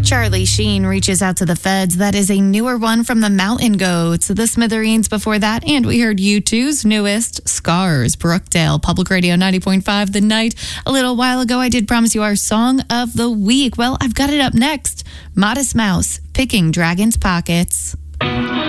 Charlie Sheen reaches out to the feds. That is a newer one from the Mountain Goats. The Smithereens before that. And we heard U2's newest, Scars, Brookdale, Public Radio 90.5 The Night. A little while ago, I did promise you our song of the week. Well, I've got it up next. Modest Mouse, Picking Dragon's Pockets.